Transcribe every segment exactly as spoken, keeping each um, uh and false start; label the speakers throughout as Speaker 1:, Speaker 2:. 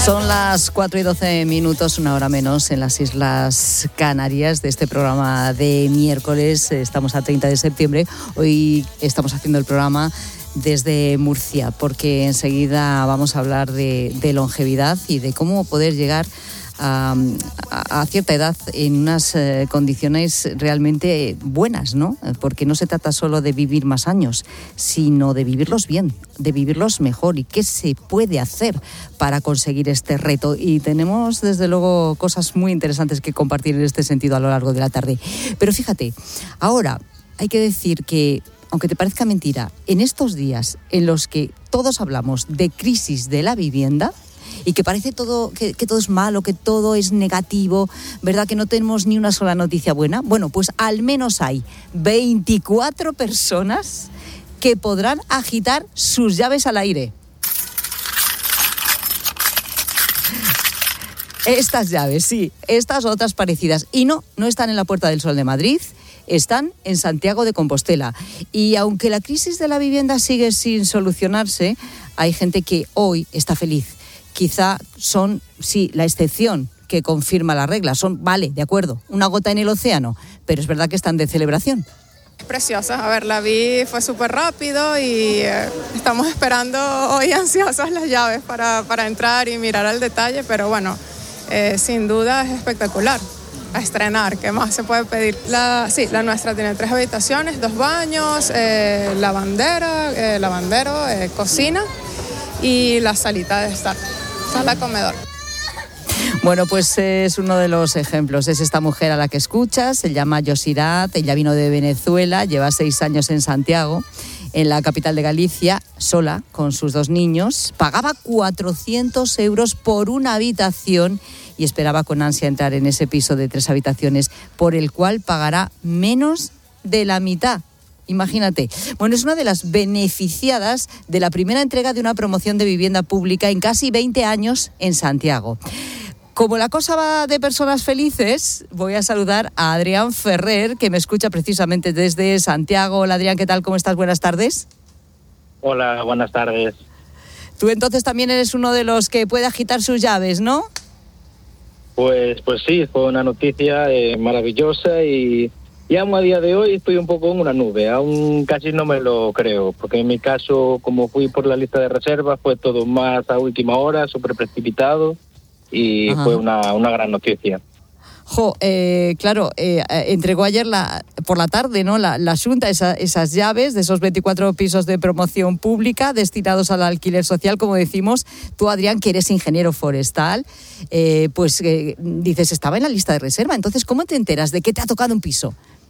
Speaker 1: Son las cuatro y doce minutos, una hora menos en las Islas Canarias de este programa de miércoles. Estamos a treinta de septiembre. Hoy estamos haciendo el programa desde Murcia porque enseguida vamos a hablar de, de longevidad y de cómo poder llegar A, a, a cierta edad en unas eh, condiciones realmente buenas, ¿no? Porque no se trata solo de vivir más años, sino de vivirlos bien, de vivirlos mejor. ¿Y qué se puede hacer para conseguir este reto? Y tenemos, desde luego, cosas muy interesantes que compartir en este sentido a lo largo de la tarde. Pero fíjate, ahora hay que decir que, aunque te parezca mentira, en estos días en los que todos hablamos de crisis de la vivienda, y que parece todo que, que todo es malo, que todo es negativo, ¿verdad? Que no tenemos ni una sola noticia buena. Bueno, pues al menos hay veinticuatro personas que podrán agitar sus llaves al aire. Estas llaves, sí, estas otras parecidas. Y no, no están en la Puerta del Sol de Madrid, están en Santiago de Compostela. Y aunque la crisis de la vivienda sigue sin solucionarse, hay gente que hoy está feliz. Quizá son, sí, la excepción que confirma la regla. Son, vale, de acuerdo, una gota en el océano, pero es verdad que están de celebración.
Speaker 2: Es preciosa, a ver, la vi, fue súper rápido y eh, estamos esperando hoy ansiosos las llaves para, para entrar y mirar al detalle, pero bueno, eh, sin duda es espectacular. A estrenar, ¿qué más se puede pedir? La, sí, la nuestra tiene tres habitaciones, dos baños, eh, lavandera, eh, lavandero, eh, cocina y la salita de estar. Sala comedor.
Speaker 1: Bueno, pues es uno de los ejemplos. Es esta mujer a la que escuchas, se llama Yosirat, ella vino de Venezuela, lleva seis años en Santiago, en la capital de Galicia, sola, con sus dos niños. Pagaba cuatrocientos euros por una habitación y esperaba con ansia entrar en ese piso de tres habitaciones, por el cual pagará menos de la mitad. Imagínate. Bueno, es una de las beneficiadas de la primera entrega de una promoción de vivienda pública en casi veinte años en Santiago. Como la cosa va de personas felices, voy a saludar a Adrián Ferrer, que me escucha precisamente desde Santiago. Hola, Adrián, ¿qué tal? ¿Cómo estás? Buenas tardes.
Speaker 3: Hola, buenas tardes.
Speaker 1: Tú entonces también eres uno de los que puede agitar sus llaves, ¿no?
Speaker 3: Pues, pues sí, fue una noticia eh, maravillosa y... Y aún a día de hoy estoy un poco en una nube, aún casi no me lo creo, porque en mi caso, como fui por la lista de reservas, fue todo más a última hora, súper precipitado, y Ajá. fue una, una gran noticia.
Speaker 1: Jo, eh, claro, eh, entregó ayer la, por la tarde, ¿no? La, la Xunta esa, esas llaves de esos veinticuatro pisos de promoción pública destinados al alquiler social, como decimos. Tú, Adrián, que eres ingeniero forestal, eh, pues eh, dices, estaba en la lista de reserva. Entonces, ¿cómo te enteras de que te ha tocado un piso?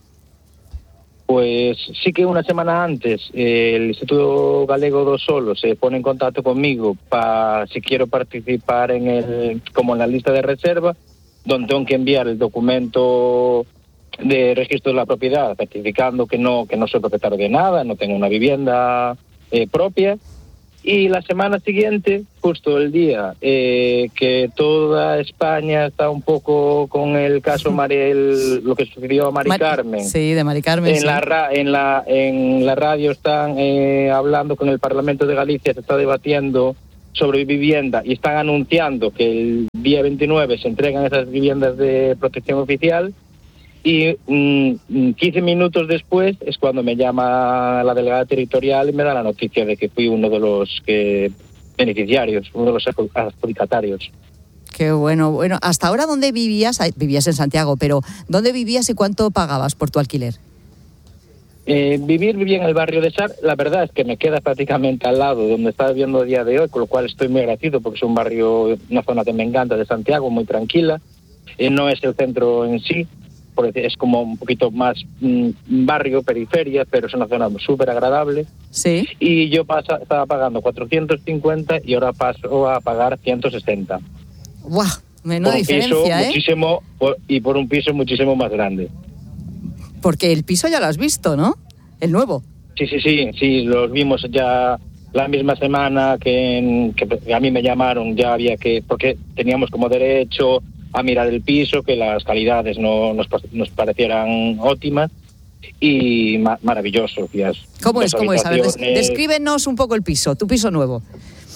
Speaker 3: Pues sí que una semana antes eh, el Instituto Galego do Solo se pone en contacto conmigo para si quiero participar en el como en la lista de reserva, donde tengo que enviar el documento de registro de la propiedad certificando que no que no soy propietario de nada, no tengo una vivienda eh, propia. Y la semana siguiente, justo el día eh, que toda España está un poco con el caso Mariel, lo que sucedió a Mari Mar- Carmen.
Speaker 1: Sí, de Mari Carmen.
Speaker 3: En,
Speaker 1: sí.
Speaker 3: la, ra- en, la, en la radio están eh, hablando con el Parlamento de Galicia, se está debatiendo sobre vivienda y están anunciando que el día veintinueve se entregan esas viviendas de protección oficial. Y mmm, quince minutos después es cuando me llama la delegada territorial y me da la noticia de que fui uno de los que beneficiarios, uno de los adjudicatarios.
Speaker 1: Qué bueno. Bueno, hasta ahora, ¿dónde vivías? Vivías en Santiago, pero ¿dónde vivías y cuánto pagabas por tu alquiler?
Speaker 3: Eh, vivir, vivía en el barrio de Sar. La verdad es que me queda prácticamente al lado de donde estaba viviendo a día de hoy, con lo cual estoy muy agradecido porque es un barrio, una zona que me encanta de Santiago, muy tranquila. Eh, no es el centro en sí, porque es como un poquito más mmm, barrio, periferia, pero es una zona súper agradable.
Speaker 1: Sí.
Speaker 3: Y yo pasa, estaba pagando cuatrocientos cincuenta y ahora paso a pagar ciento sesenta.
Speaker 1: ¡Guau! Menuda
Speaker 3: por un
Speaker 1: diferencia,
Speaker 3: piso
Speaker 1: ¿eh?
Speaker 3: Muchísimo, por, y por un piso muchísimo más grande.
Speaker 1: Porque el piso ya lo has visto, ¿no? El nuevo.
Speaker 3: Sí, sí, sí, sí, los vimos ya la misma semana que, en, que a mí me llamaron, ya había que, porque teníamos como derecho a mirar el piso, que las calidades no nos, nos parecieran óptimas y ma- maravilloso. Tías.
Speaker 1: ¿Cómo es? ¿Cómo es? A ver, des- descríbenos un poco el piso, tu piso nuevo.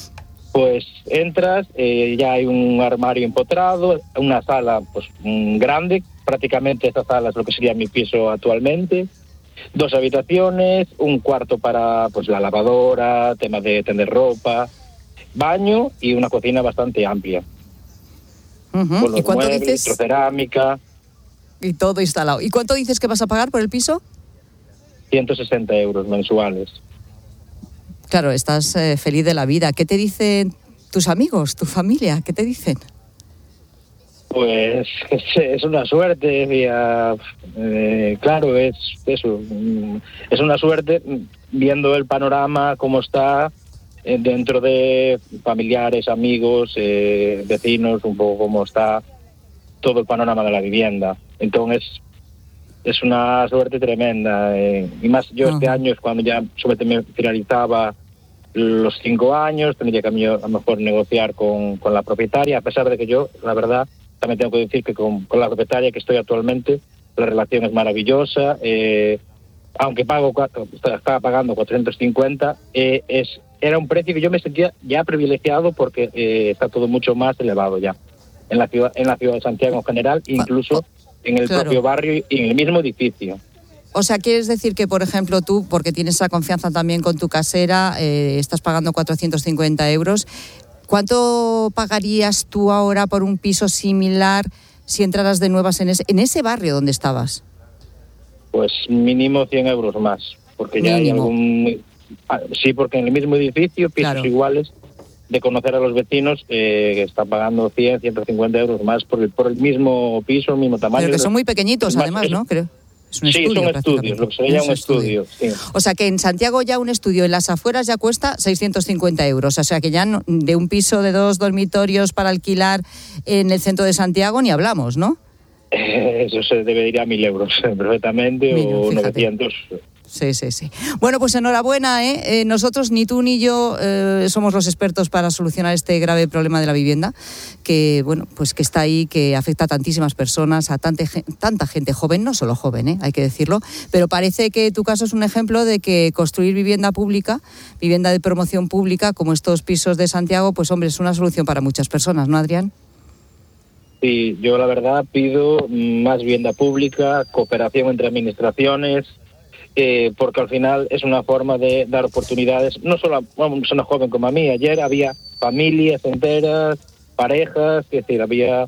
Speaker 3: Pues entras, eh, ya hay un armario empotrado, una sala pues grande, prácticamente esta sala es lo que sería mi piso actualmente, dos habitaciones, un cuarto para pues la lavadora, temas de tender ropa, baño y una cocina bastante amplia.
Speaker 1: Uh-huh.
Speaker 3: Con los
Speaker 1: ¿Y cuánto
Speaker 3: muebles,
Speaker 1: dices?
Speaker 3: vitrocerámica.
Speaker 1: Y todo instalado. ¿Y cuánto dices que vas a pagar por el piso?
Speaker 3: ciento sesenta euros mensuales.
Speaker 1: Claro, estás eh, feliz de la vida. ¿Qué te dicen tus amigos, tu familia? ¿Qué te dicen?
Speaker 3: Pues es, es una suerte, decía, eh, claro, es eso, es una suerte viendo el panorama como está eh, dentro de familiares, amigos, eh, vecinos, un poco como está todo el panorama de la vivienda. Entonces es una suerte tremenda, eh, y más yo uh-huh. este año es cuando ya sobre todo me finalizaba los cinco años, tendría que a, mí, a lo mejor negociar con, con la propietaria, a pesar de que yo, la verdad, también tengo que decir que con, con la propietaria que estoy actualmente, la relación es maravillosa, eh, aunque pago cuatro, estaba pagando cuatrocientos cincuenta, eh, es era un precio que yo me sentía ya privilegiado porque eh, está todo mucho más elevado ya en la ciudad, en la ciudad de Santiago en general, incluso en el claro. propio barrio y en el mismo edificio.
Speaker 1: O sea, ¿quieres decir que, por ejemplo, tú, porque tienes esa confianza también con tu casera, eh, estás pagando cuatrocientos cincuenta euros? ¿Cuánto pagarías tú ahora por un piso similar si entraras de nuevas en ese, en ese barrio donde estabas?
Speaker 3: Pues mínimo cien euros más, porque ya mínimo. hay algún... Sí, porque en el mismo edificio, pisos claro. iguales, de conocer a los vecinos, eh, que están pagando cien, ciento cincuenta euros más por el, por el mismo piso, el mismo tamaño.
Speaker 1: Pero que son muy pequeñitos,
Speaker 3: más,
Speaker 1: además,
Speaker 3: es,
Speaker 1: ¿no? Creo. Es un
Speaker 3: sí,
Speaker 1: estudio,
Speaker 3: son estudios, lo que se llama un estudio. estudio sí.
Speaker 1: O sea que en Santiago ya un estudio en las afueras ya cuesta seiscientos cincuenta euros. O sea que ya no, de un piso de dos dormitorios para alquilar en el centro de Santiago ni hablamos, ¿no?
Speaker 3: Eh, eso se debe ir a mil euros perfectamente. Mira, o fíjate. novecientos.
Speaker 1: Sí, sí, sí. Bueno, pues enhorabuena, ¿eh? eh nosotros, ni tú ni yo, eh, somos los expertos para solucionar este grave problema de la vivienda, que, bueno, pues que está ahí, que afecta a tantísimas personas, a tanta, tanta gente joven, no solo joven, ¿eh? Hay que decirlo, pero parece que tu caso es un ejemplo de que construir vivienda pública, vivienda de promoción pública, como estos pisos de Santiago, pues hombre, es una solución para muchas personas, ¿no, Adrián?
Speaker 3: Sí, yo la verdad pido más vivienda pública, cooperación entre administraciones, Eh, porque al final es una forma de dar oportunidades, no solo a una persona joven como a mí. Ayer había familias enteras, parejas, es decir, había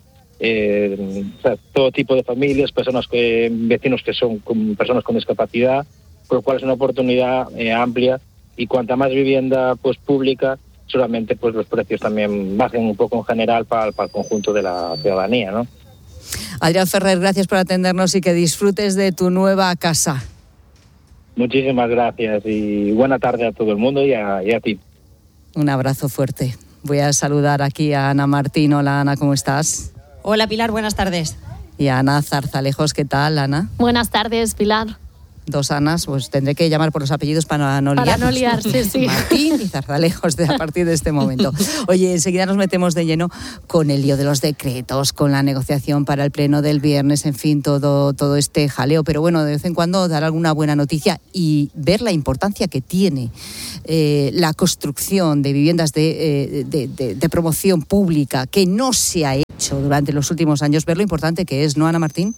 Speaker 3: eh, o sea, todo tipo de familias, personas que, vecinos que son con, personas con discapacidad, por lo cual es una oportunidad eh, amplia, y cuanta más vivienda pues pública, solamente pues los precios también bajen un poco en general para, para el conjunto de la ciudadanía, ¿no?
Speaker 1: Adrián Ferrer, gracias por atendernos y que disfrutes de tu nueva casa.
Speaker 3: Muchísimas gracias y buena tarde a todo el mundo y a, y a ti.
Speaker 1: Un abrazo fuerte. Voy a saludar aquí a Ana Martín. Hola, Ana, ¿cómo estás?
Speaker 4: Hola, Pilar, buenas tardes.
Speaker 1: Y a Ana Zarzalejos, ¿qué tal, Ana?
Speaker 5: Buenas tardes, Pilar.
Speaker 1: Dos Anas, pues tendré que llamar por los apellidos para no liarnos.
Speaker 5: Para no liarse, sí.
Speaker 1: Martín y Zarzalejos de, a partir de este momento. Oye, enseguida nos metemos de lleno con el lío de los decretos, con la negociación para el pleno del viernes, en fin, todo, todo este jaleo. Pero bueno, de vez en cuando dar alguna buena noticia y ver la importancia que tiene eh, la construcción de viviendas de, eh, de, de, de promoción pública, que no se ha hecho durante los últimos años, ver lo importante que es, ¿no, Ana Martín?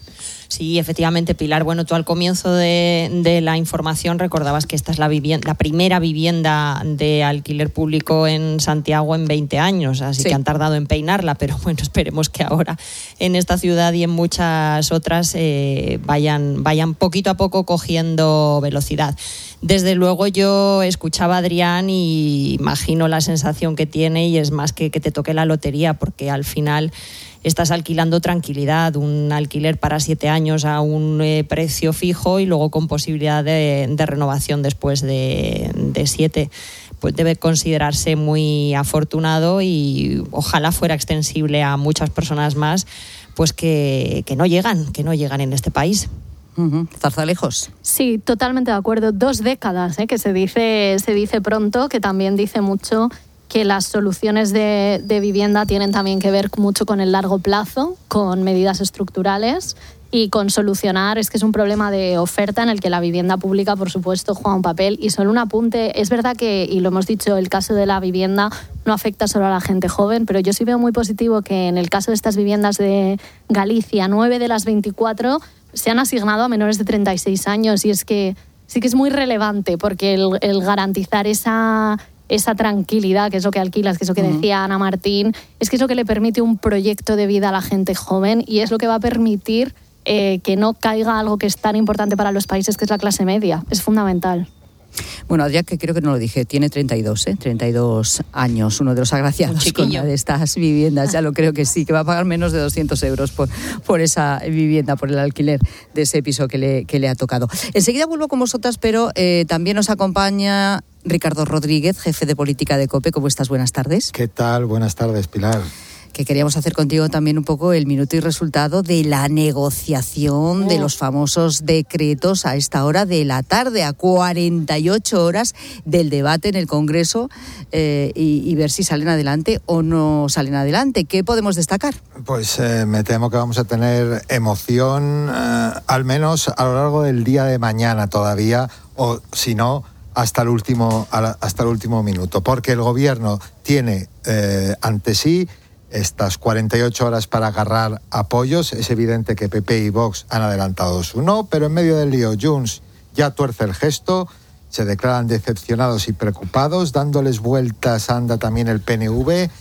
Speaker 4: Sí, efectivamente, Pilar. Bueno, tú al comienzo de, de la información recordabas que esta es la, vivienda, la primera vivienda de alquiler público en Santiago en veinte años, así sí. que han tardado en peinarla, pero bueno, esperemos que ahora en esta ciudad y en muchas otras eh, vayan, vayan poquito a poco cogiendo velocidad. Desde luego yo escuchaba a Adrián y imagino la sensación que tiene, y es más que que te toque la lotería, porque al final estás alquilando tranquilidad, un alquiler para siete años a un eh, precio fijo y luego con posibilidad de, de renovación después de, de siete. Pues debe considerarse muy afortunado y ojalá fuera extensible a muchas personas más, pues que, que no llegan, que no llegan en este país.
Speaker 1: Uh-huh. Zarzalejos.
Speaker 5: Sí, totalmente de acuerdo. Dos décadas, ¿eh? que se dice, se dice pronto, que también dice mucho que las soluciones de, de vivienda tienen también que ver mucho con el largo plazo, con medidas estructurales y con solucionar, es que es un problema de oferta en el que la vivienda pública, por supuesto, juega un papel. Y solo un apunte, es verdad que, y lo hemos dicho, el caso de la vivienda no afecta solo a la gente joven, pero yo sí veo muy positivo que en el caso de estas viviendas de Galicia, nueve de las veinticuatro se han asignado a menores de treinta y seis años, y es que sí que es muy relevante, porque el, el garantizar esa... esa tranquilidad, que es lo que alquilas, que es lo que decía Ana Martín, es que es lo que le permite un proyecto de vida a la gente joven y es lo que va a permitir eh, que no caiga algo que es tan importante para los países, que es la clase media. Es fundamental.
Speaker 1: Bueno, Adrián, que creo que no lo dije, tiene treinta y dos, ¿eh? treinta y dos años, uno de los agraciados con una de estas viviendas. Ya lo creo que sí, que va a pagar menos de doscientos euros por, por esa vivienda, por el alquiler de ese piso que le, que le ha tocado. Enseguida vuelvo con vosotras, pero eh, también nos acompaña Ricardo Rodríguez, jefe de política de COPE. ¿Cómo estás? Buenas tardes.
Speaker 6: ¿Qué tal? Buenas tardes, Pilar.
Speaker 1: Que queríamos hacer contigo también un poco el minuto y resultado de la negociación oh. de los famosos decretos a esta hora de la tarde, a cuarenta y ocho horas del debate en el Congreso, eh, y, y ver si salen adelante o no salen adelante. ¿Qué podemos destacar?
Speaker 6: Pues eh, me temo que vamos a tener emoción, eh, al menos a lo largo del día de mañana todavía, o si no, hasta el último, hasta el último minuto, porque el Gobierno tiene eh, ante sí estas cuarenta y ocho horas para agarrar apoyos. Es evidente que P P y Vox han adelantado su no, pero en medio del lío Junts ya tuerce el gesto, se declaran decepcionados y preocupados, dándoles vueltas anda también el P N V,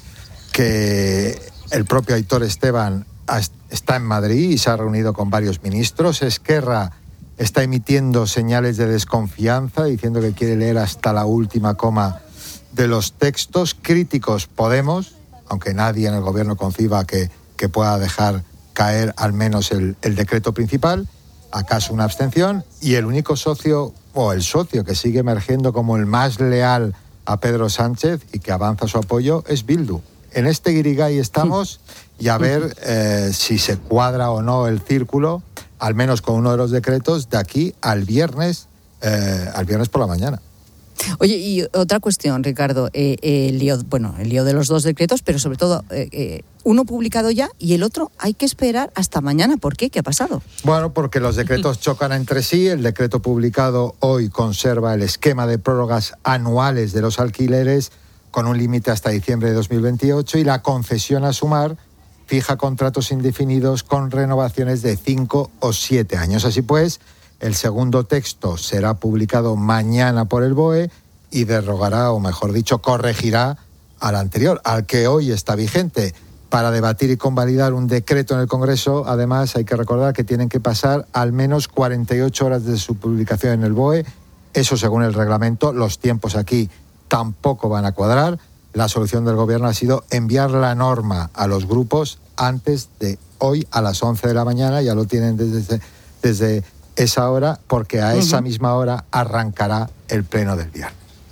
Speaker 6: que el propio Aitor Esteban está en Madrid y se ha reunido con varios ministros. Esquerra está emitiendo señales de desconfianza, diciendo que quiere leer hasta la última coma de los textos. Críticos Podemos, aunque nadie en el Gobierno conciba que, que pueda dejar caer al menos el, el decreto principal, acaso una abstención, y el único socio, o el socio que sigue emergiendo como el más leal a Pedro Sánchez y que avanza su apoyo, es Bildu. En este guirigay estamos, y a ver eh, si se cuadra o no el círculo, al menos con uno de los decretos, de aquí al viernes, eh, al viernes por la mañana.
Speaker 1: Oye, y otra cuestión, Ricardo, eh, eh, el lío, bueno, el lío de los dos decretos, pero sobre todo, eh, eh, uno publicado ya y el otro hay que esperar hasta mañana. ¿Por qué? ¿Qué ha pasado?
Speaker 6: Bueno, porque los decretos chocan entre sí. El decreto publicado hoy conserva el esquema de prórrogas anuales de los alquileres con un límite hasta diciembre de dos mil veintiocho, y la concesión a Sumar fija contratos indefinidos con renovaciones de cinco o siete años. Así pues, el segundo texto será publicado mañana por el B O E y derogará, o mejor dicho, corregirá al anterior, al que hoy está vigente. Para debatir y convalidar un decreto en el Congreso, además, hay que recordar que tienen que pasar al menos cuarenta y ocho horas desde su publicación en el B O E. Eso según el reglamento. Los tiempos aquí tampoco van a cuadrar. La solución del Gobierno ha sido enviar la norma a los grupos antes de hoy a las once de la mañana. Ya lo tienen desde... desde esa hora, porque a esa uh-huh. misma hora arrancará el pleno del viernes.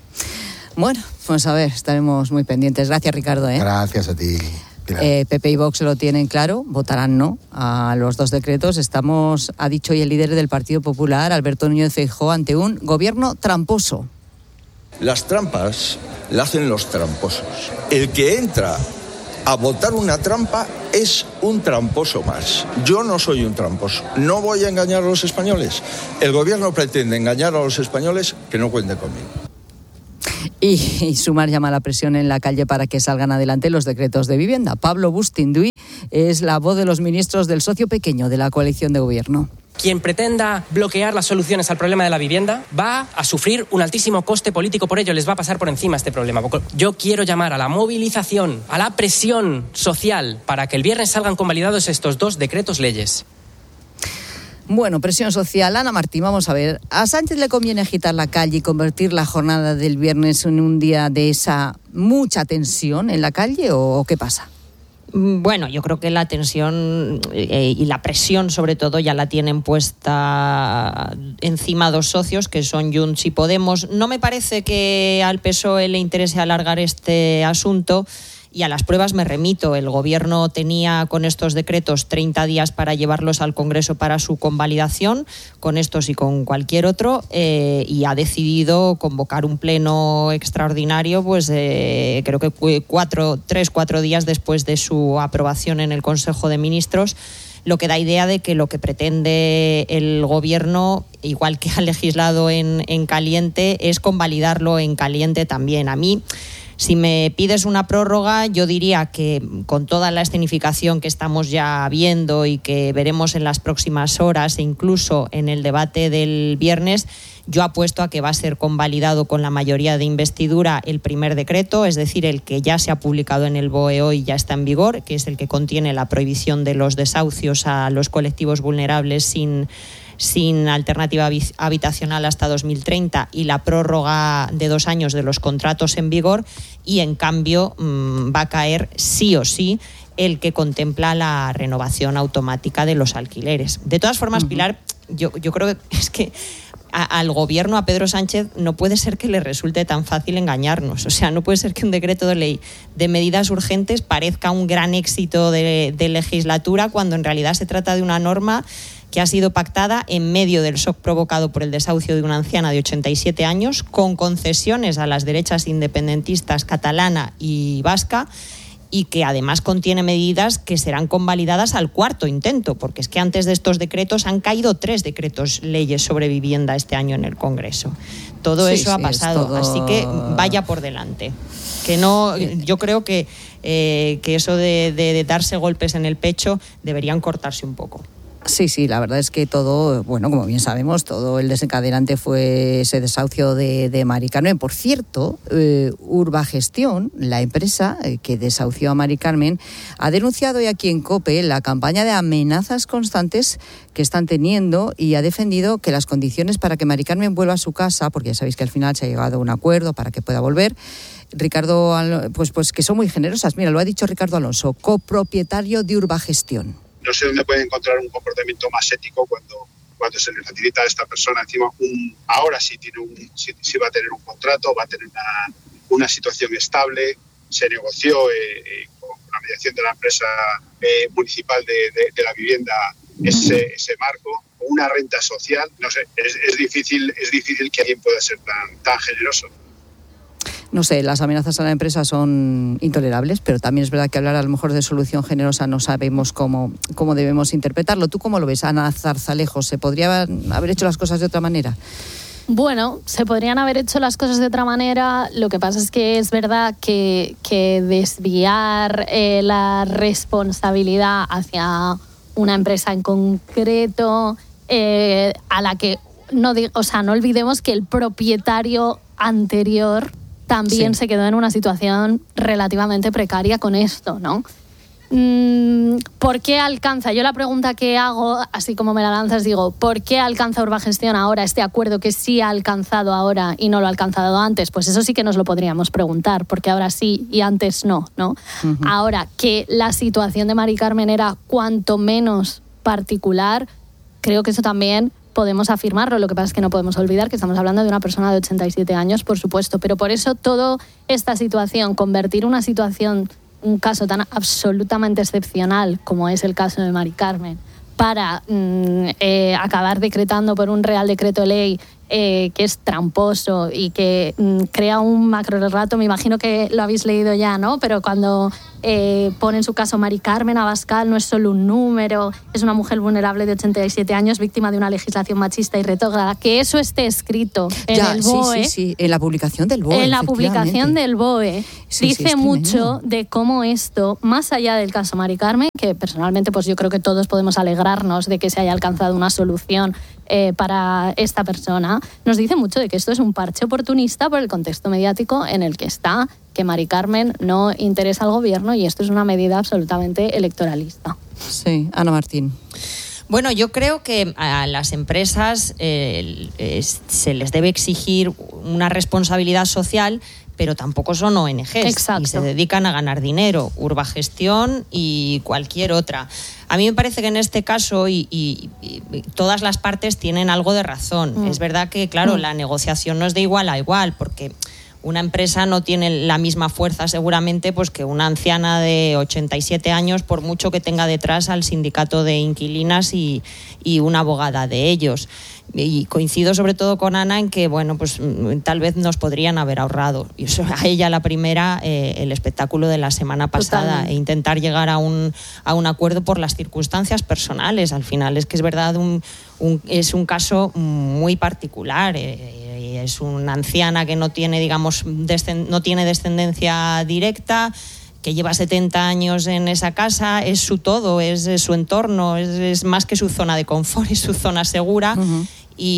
Speaker 1: Bueno, pues a ver, estaremos muy pendientes. Gracias, Ricardo. ¿eh?
Speaker 6: Gracias a ti, Pilar.
Speaker 1: Eh, P P y Vox lo tienen claro, votarán no a los dos decretos. Estamos, ha dicho hoy el líder del Partido Popular, Alberto Núñez Feijóo, ante un gobierno tramposo.
Speaker 7: Las trampas las hacen los tramposos. El que entra a votar una trampa es un tramposo más. Yo no soy un tramposo. No voy a engañar a los españoles. El Gobierno pretende engañar a los españoles, que no cuente conmigo.
Speaker 1: Y, y Sumar llama a la presión en la calle para que salgan adelante los decretos de vivienda. Pablo Bustinduy es la voz de los ministros del socio pequeño de la coalición de gobierno.
Speaker 8: Quien pretenda bloquear las soluciones al problema de la vivienda va a sufrir un altísimo coste político por ello, les va a pasar por encima este problema. Yo quiero llamar a la movilización, a la presión social para que el viernes salgan convalidados estos dos decretos leyes.
Speaker 1: Bueno, presión social. Ana Martín, vamos a ver. ¿A Sánchez le conviene agitar la calle y convertir la jornada del viernes en un día de esa mucha tensión en la calle o qué pasa?
Speaker 4: Bueno, yo creo que la tensión eh, y la presión sobre todo ya la tienen puesta encima dos socios que son Junts y Podemos. No me parece que al P S O E le interese alargar este asunto. Y a las pruebas me remito. El Gobierno tenía con estos decretos treinta días para llevarlos al Congreso para su convalidación, con estos y con cualquier otro, eh, y ha decidido convocar un pleno extraordinario, pues eh, creo que cuatro, tres, cuatro días después de su aprobación en el Consejo de Ministros. lo que da idea de que lo que pretende el gobierno, igual que ha legislado en, en caliente, es convalidarlo en caliente también. A mí, si me pides una prórroga, yo diría que con toda la escenificación que estamos ya viendo y que veremos en las próximas horas e incluso en el debate del viernes, yo apuesto a que va a ser convalidado con la mayoría de investidura el primer decreto, es decir, el que ya se ha publicado en el B O E hoy, ya está en vigor, que es el que contiene la prohibición de los desahucios a los colectivos vulnerables sin sin alternativa habitacional hasta dos mil treinta y la prórroga de dos años de los contratos en vigor, y en cambio mmm, va a caer sí o sí el que contempla la renovación automática de los alquileres. De todas formas, uh-huh. Pilar, yo, yo creo que es que a, al gobierno, a Pedro Sánchez, no puede ser que le resulte tan fácil engañarnos. O sea, no puede ser que un decreto de ley de medidas urgentes parezca un gran éxito de, de legislatura cuando en realidad se trata de una norma que ha sido pactada en medio del shock provocado por el desahucio de una anciana de ochenta y siete años, con concesiones a las derechas independentistas catalana y vasca, y que además contiene medidas que serán convalidadas al cuarto intento, porque es que antes de estos decretos han caído tres decretos leyes sobre vivienda este año en el Congreso. Todo sí, eso sí, ha pasado, todo... así que vaya por delante. Que no, yo creo que, eh, que eso de, de, de darse golpes en el pecho deberían cortarse un poco.
Speaker 1: Sí, sí, la verdad es que todo, bueno, como bien sabemos, todo el desencadenante fue ese desahucio de, de Mari Carmen. Por cierto, eh, Urbagestión, la empresa eh, que desahució a Mari Carmen, ha denunciado hoy aquí en COPE la campaña de amenazas constantes que están teniendo y ha defendido que las condiciones para que Mari Carmen vuelva a su casa, porque ya sabéis que al final se ha llegado a un acuerdo para que pueda volver, Ricardo, pues, pues que son muy generosas. Mira, lo ha dicho Ricardo Alonso, copropietario de Urbagestión.
Speaker 9: No sé dónde puede encontrar un comportamiento más ético cuando, cuando se le facilita a esta persona encima un, ahora sí tiene un, sí, sí va a tener un contrato, va a tener una, una situación estable. Se negoció eh, eh, con la mediación de la empresa eh, municipal de, de, de la vivienda ese, ese marco, una renta social. No sé, es, es difícil, es difícil que alguien pueda ser tan, tan generoso.
Speaker 1: No sé, las amenazas a la empresa son intolerables, pero también es verdad que hablar a lo mejor de solución generosa no sabemos cómo, cómo debemos interpretarlo. ¿Tú cómo lo ves, Ana Zarzalejo? ¿Se podría haber hecho las cosas de otra manera?
Speaker 5: Bueno, se podrían haber hecho las cosas de otra manera. Lo que pasa es que es verdad que, que desviar eh, la responsabilidad hacia una empresa en concreto, eh, a la que no, o sea, no olvidemos que el propietario anterior también sí. se quedó en una situación relativamente precaria con esto, ¿no? ¿Por qué alcanza? Yo la pregunta que hago, así como me la lanzas, digo, ¿por qué alcanza Urbagestión ahora este acuerdo que sí ha alcanzado ahora y no lo ha alcanzado antes? Pues eso sí que nos lo podríamos preguntar, porque ahora sí y antes no, ¿no? Uh-huh. Ahora, que la situación de Mari Carmen era cuanto menos particular, creo que eso también podemos afirmarlo. Lo que pasa es que no podemos olvidar que estamos hablando de una persona de ochenta y siete años, por supuesto, pero por eso toda esta situación, convertir una situación, un caso tan absolutamente excepcional como es el caso de Mari Carmen, para mm, eh, acabar decretando por un Real Decreto Ley eh, que es tramposo y que mm, crea un macrorelato, me imagino que lo habéis leído ya, ¿no? Pero cuando eh, pone en su caso Mari Carmen Abascal, no es solo un número, es una mujer vulnerable de ochenta y siete años, víctima de una legislación machista y retrógrada, que eso esté escrito en ya, el B O E.
Speaker 1: Sí, sí, sí, en la publicación del B O E.
Speaker 5: En la publicación del B O E sí, dice sí, es mucho de cómo esto, más allá del caso Mari Carmen, que personalmente pues yo creo que todos podemos alegrarnos de que se haya alcanzado una solución eh, para esta persona, nos dice mucho de que esto es un parche oportunista por el contexto mediático en el que está, que Mari Carmen no interesa al gobierno y esto es una medida absolutamente electoralista.
Speaker 1: Sí, Ana Martín.
Speaker 4: Bueno, yo creo que a las empresas eh, eh, se les debe exigir una responsabilidad social, pero tampoco son O N Ges.
Speaker 5: Exacto.
Speaker 4: Y se dedican a ganar dinero, Urbagestión y cualquier otra. A mí me parece que en este caso y, y, y todas las partes tienen algo de razón. Mm. Es verdad que, claro, mm. la negociación no es de igual a igual, porque una empresa no tiene la misma fuerza seguramente pues que una anciana de ochenta y siete años, por mucho que tenga detrás al sindicato de inquilinas y, y una abogada de ellos. Y coincido sobre todo con Ana en que, bueno, pues tal vez nos podrían haber ahorrado. Y eso, a ella la primera, eh, el espectáculo de la semana pasada. Totalmente. E intentar llegar a un, a un acuerdo por las circunstancias personales. Al final es que es verdad, un, un, es un caso muy particular. Eh, es una anciana que no tiene, digamos, descend- no tiene descendencia directa, que lleva setenta años en esa casa, es su todo, es, es su entorno, es, es más que su zona de confort, es su zona segura. Uh-huh.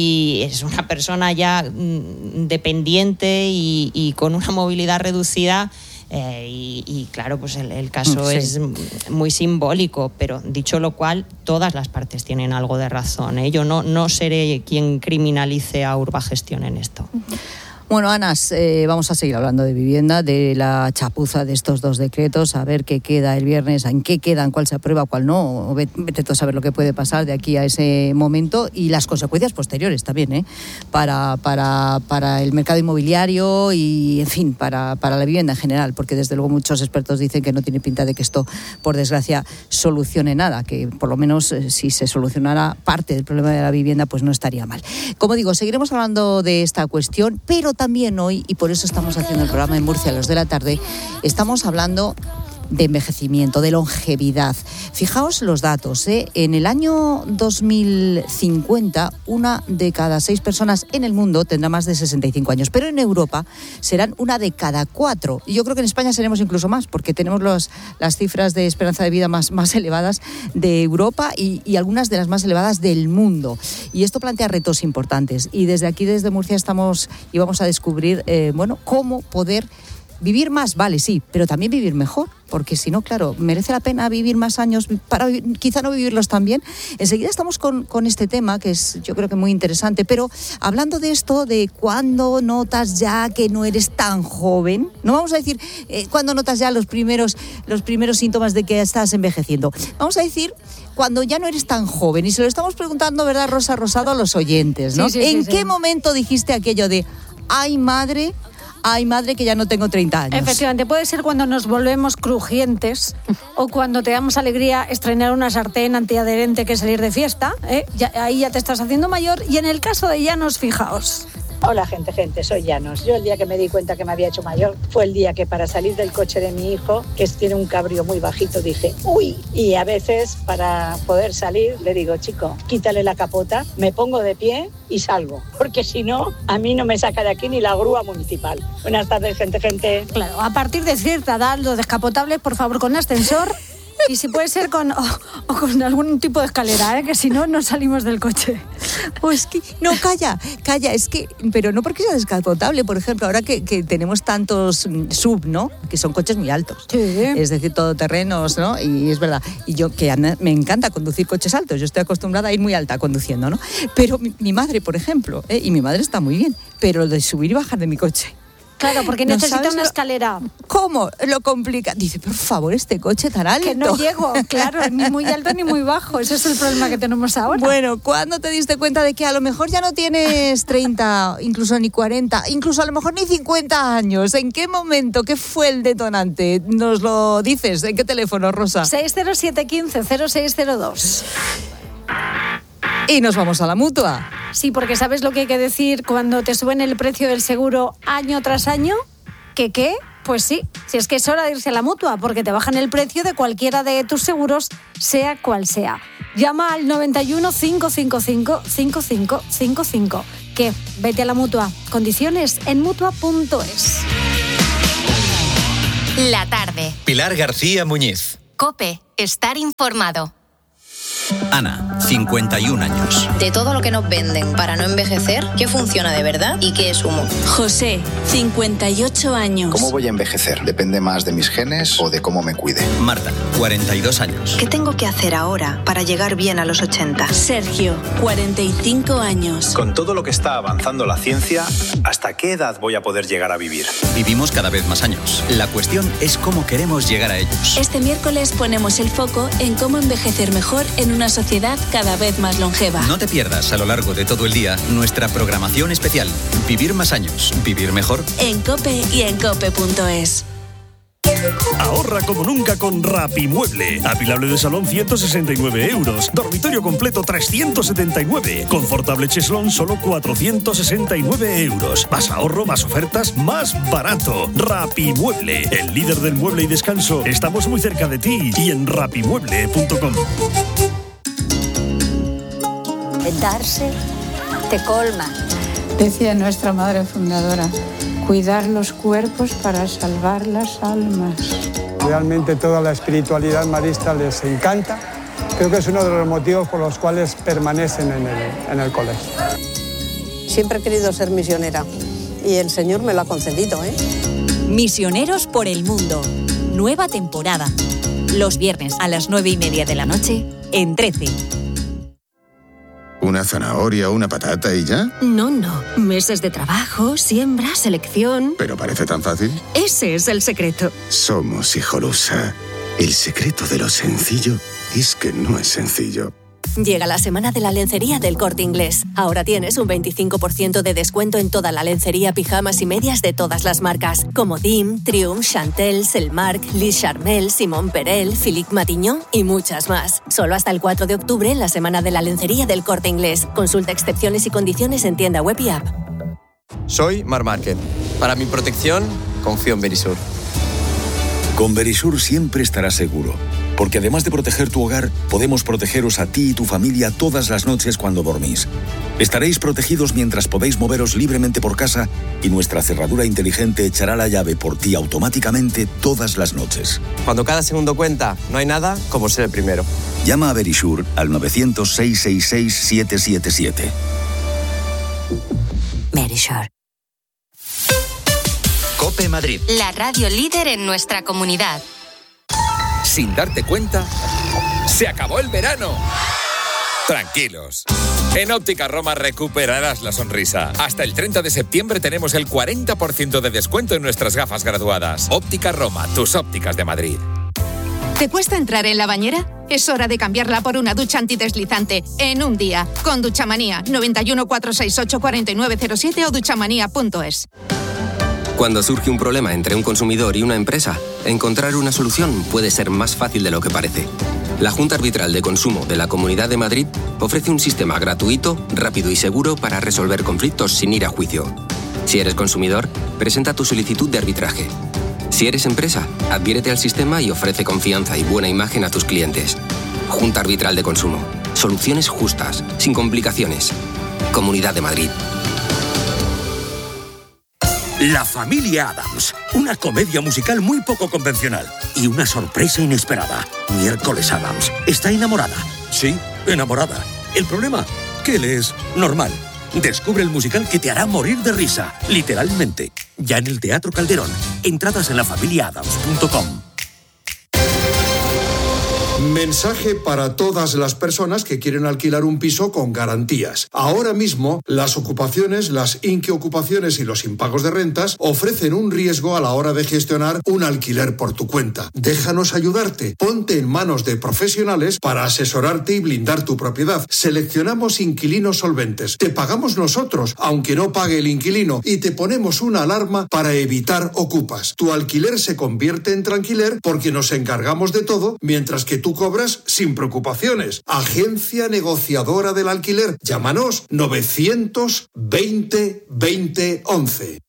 Speaker 4: Y es una persona ya mm, dependiente y, y con una movilidad reducida. Eh, y, y claro, pues el, el caso sí. es muy simbólico, pero dicho lo cual, todas las partes tienen algo de razón, ¿eh? Yo no, no seré quien criminalice a Urbagestión en esto.
Speaker 1: Bueno, Ana, eh, vamos a seguir hablando de vivienda, de la chapuza de estos dos decretos, a ver qué queda el viernes, en qué quedan, cuál se aprueba, cuál no, o vete tú a saber lo que puede pasar de aquí a ese momento y las consecuencias posteriores también, ¿eh? para, para, para el mercado inmobiliario y, en fin, para, para la vivienda en general, porque desde luego muchos expertos dicen que no tiene pinta de que esto, por desgracia, solucione nada, que por lo menos eh, si se solucionara parte del problema de la vivienda, pues no estaría mal. Como digo, seguiremos hablando de esta cuestión, pero también hoy, y por eso estamos haciendo el programa en Murcia a los de la tarde, estamos hablando de envejecimiento, de longevidad. Fijaos los datos, ¿eh? En el año dos mil cincuenta, una de cada seis personas en el mundo tendrá más de sesenta y cinco años, pero en Europa serán una de cada cuatro. Y yo creo que en España seremos incluso más, porque tenemos los, las cifras de esperanza de vida más, más elevadas de Europa y, y algunas de las más elevadas del mundo. Y esto plantea retos importantes. Y desde aquí, desde Murcia, estamos y vamos a descubrir, eh, bueno, cómo poder vivir más, vale, sí, pero también vivir mejor, porque si no, claro, merece la pena vivir más años para quizá no vivirlos tan bien. Enseguida estamos con, con este tema, que es yo creo que muy interesante, pero hablando de esto, de cuándo notas ya que no eres tan joven, no vamos a decir eh, cuándo notas ya los primeros, los primeros síntomas de que estás envejeciendo, vamos a decir cuando ya no eres tan joven, y se lo estamos preguntando, ¿verdad, Rosa Rosado, a los oyentes, ¿no? Sí, sí, ¿En sí, qué sí. momento dijiste aquello de, ay madre... ay madre que ya no tengo treinta años?
Speaker 10: Efectivamente, puede ser cuando nos volvemos crujientes o cuando te damos alegría estrenar una sartén antiadherente que salir de fiesta, ¿eh? Ya, ahí ya te estás haciendo mayor. Y en el caso de Llanos, fijaos.
Speaker 11: Hola gente, gente, soy Llanos. Yo el día que me di cuenta que me había hecho mayor fue el día que para salir del coche de mi hijo, que tiene un cabrio muy bajito, dije, uy, y a veces para poder salir le digo, chico, quítale la capota, me pongo de pie y salgo, porque si no, a mí no me saca de aquí ni la grúa municipal. Buenas tardes, gente, gente.
Speaker 10: Claro, a partir de cierta edad, los descapotables, por favor, con ascensor. Y si puede ser con, o, o con algún tipo de escalera, ¿eh? Que si no, no salimos del coche.
Speaker 1: Pues que, no, calla, calla, es que, pero no porque sea descapotable, por ejemplo, ahora que, que tenemos tantos sub, ¿no? Que son coches muy altos.
Speaker 10: Sí.
Speaker 1: Es decir, todoterrenos, ¿no? Y es verdad, y yo que me encanta conducir coches altos, yo estoy acostumbrada a ir muy alta conduciendo, ¿no? Pero mi, mi madre, por ejemplo, ¿eh? Y mi madre está muy bien, pero de subir y bajar de mi coche.
Speaker 10: Claro, porque
Speaker 1: ¿No
Speaker 10: necesita una
Speaker 1: lo,
Speaker 10: escalera.
Speaker 1: ¿Cómo? Lo complica. Dice, por favor, este coche tan alto.
Speaker 10: Que no llego, claro, ni muy alto ni muy bajo. Ese es el problema que tenemos ahora.
Speaker 1: Bueno, ¿cuándo te diste cuenta de que a lo mejor ya no tienes treinta, incluso ni cuarenta, incluso a lo mejor ni cincuenta años? ¿En qué momento? ¿Qué fue el detonante? ¿Nos lo dices? ¿En qué teléfono, Rosa?
Speaker 10: seis cero siete uno cinco cero seis cero dos.
Speaker 1: Y nos vamos a la Mutua.
Speaker 10: Sí, porque ¿sabes lo que hay que decir cuando te suben el precio del seguro año tras año? ¿Que qué? Pues sí, si es que es hora de irse a la Mutua, porque te bajan el precio de cualquiera de tus seguros, sea cual sea. Llama al noventa y uno, cinco cinco cinco, cinco cinco cinco cinco. ¿Qué? Vete a la Mutua. Condiciones en mutua punto es.
Speaker 12: La tarde.
Speaker 13: Pilar García Muñiz.
Speaker 12: COPE. Estar informado.
Speaker 13: Ana, cincuenta y un años.
Speaker 14: De todo lo que nos venden para no envejecer, ¿qué funciona de verdad y qué es humo?
Speaker 15: José, cincuenta y ocho años.
Speaker 16: ¿Cómo voy a envejecer? ¿Depende más de mis genes o de cómo me cuide?
Speaker 13: Marta, cuarenta y dos años.
Speaker 14: ¿Qué tengo que hacer ahora para llegar bien a los ochenta?
Speaker 15: Sergio, cuarenta y cinco años.
Speaker 17: Con todo lo que está avanzando la ciencia, ¿hasta qué edad voy a poder llegar a vivir?
Speaker 13: Vivimos cada vez más años. La cuestión es cómo queremos llegar a ellos.
Speaker 15: Este miércoles ponemos el foco en cómo envejecer mejor en una sociedad cada vez más longeva.
Speaker 13: No te pierdas a lo largo de todo el día nuestra programación especial. Vivir más años, vivir mejor.
Speaker 15: En COPE y en cope punto es.
Speaker 18: Ahorra como nunca con Rapimueble. Apilable de salón ciento sesenta y nueve euros. Dormitorio completo trescientos setenta y nueve. Confortable cheslón solo cuatrocientos sesenta y nueve euros. Más ahorro, más ofertas, más barato. Rapimueble, el líder del mueble y descanso. Estamos muy cerca de ti y en rapimueble punto com.
Speaker 19: Darse te colma.
Speaker 20: Decía nuestra madre fundadora, cuidar los cuerpos para salvar las almas.
Speaker 21: Realmente toda la espiritualidad marista les encanta. Creo que es uno de los motivos por los cuales permanecen en el, en el colegio.
Speaker 22: Siempre he querido ser misionera y el Señor me lo ha concedido, ¿eh?
Speaker 23: Misioneros por el mundo. Nueva temporada. Los viernes a las nueve y media de la noche en trece.
Speaker 24: ¿Una zanahoria, una patata y ya?
Speaker 25: No, no. Meses de trabajo, siembra, selección...
Speaker 24: ¿Pero parece tan fácil?
Speaker 25: Ese es el secreto.
Speaker 24: Somos Hijolusa. El secreto de lo sencillo es que no es sencillo.
Speaker 23: Llega la semana de la lencería del Corte Inglés. Ahora tienes un veinticinco por ciento de descuento en toda la lencería, pijamas y medias de todas las marcas, como Dim, Triumph, Chantel, Selmark, Lis Charmel, Simone Perel, Philippe Matignon y muchas más. Solo hasta el cuatro de octubre en la semana de la lencería del Corte Inglés. Consulta excepciones y condiciones en tienda web y app.
Speaker 26: Soy Mar Márquez. Para mi protección, confío en Verisur.
Speaker 27: Con Verisur siempre estarás seguro, porque además de proteger tu hogar, podemos protegeros a ti y tu familia todas las noches cuando dormís. Estaréis protegidos mientras podéis moveros libremente por casa y nuestra cerradura inteligente echará la llave por ti automáticamente todas las noches.
Speaker 26: Cuando cada segundo cuenta, no hay nada como ser el primero.
Speaker 27: Llama a Verisur al nueve cero cero, seis seis seis, siete siete siete.
Speaker 23: Verisur.
Speaker 13: COPE Madrid.
Speaker 12: La radio líder en nuestra comunidad.
Speaker 28: Sin darte cuenta, ¡se acabó el verano! Tranquilos. En Óptica Roma recuperarás la sonrisa. Hasta el treinta de septiembre tenemos el cuarenta por ciento de descuento en nuestras gafas graduadas. Óptica Roma, tus ópticas de Madrid.
Speaker 29: ¿Te cuesta entrar en la bañera? Es hora de cambiarla por una ducha antideslizante en un día. Con Duchamanía, noventa y uno, cuatrocientos sesenta y ocho, cuarenta y nueve cero siete o duchamanía punto es.
Speaker 30: Cuando surge un problema entre un consumidor y una empresa, encontrar una solución puede ser más fácil de lo que parece. La Junta Arbitral de Consumo de la Comunidad de Madrid ofrece un sistema gratuito, rápido y seguro para resolver conflictos sin ir a juicio. Si eres consumidor, presenta tu solicitud de arbitraje. Si eres empresa, adhiérete al sistema y ofrece confianza y buena imagen a tus clientes. Junta Arbitral de Consumo. Soluciones justas, sin complicaciones. Comunidad de Madrid.
Speaker 31: La familia Addams, una comedia musical muy poco convencional y una sorpresa inesperada. Miércoles Addams está enamorada. Sí, enamorada. El problema, que él es normal. Descubre el musical que te hará morir de risa, literalmente. Ya en el Teatro Calderón. Entradas en la familia addams punto com.
Speaker 32: Mensaje para todas las personas que quieren alquilar un piso con garantías. Ahora mismo, las ocupaciones, las inqueocupaciones y los impagos de rentas ofrecen un riesgo a la hora de gestionar un alquiler por tu cuenta. Déjanos ayudarte. Ponte en manos de profesionales para asesorarte y blindar tu propiedad. Seleccionamos inquilinos solventes. Te pagamos nosotros, aunque no pague el inquilino, y te ponemos una alarma para evitar ocupas. Tu alquiler se convierte en tranquiler porque nos encargamos de todo, mientras que tú cobras sin preocupaciones. Agencia negociadora del alquiler. Llámanos novecientos veinte veinte once.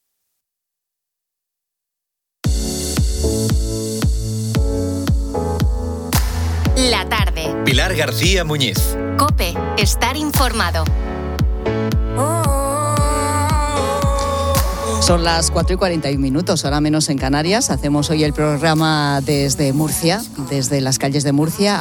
Speaker 12: La tarde.
Speaker 13: Pilar García Muñiz.
Speaker 12: COPE. Estar informado.
Speaker 1: Son las cuatro y cuarenta y un minutos, hora menos en Canarias. Hacemos hoy el programa desde Murcia, desde las calles de Murcia.